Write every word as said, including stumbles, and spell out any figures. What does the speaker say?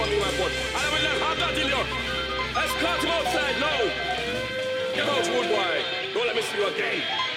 from you, my boy. And I will not have that in you. Let's cut him outside now. Get out, wood boy. Don't let me see you again.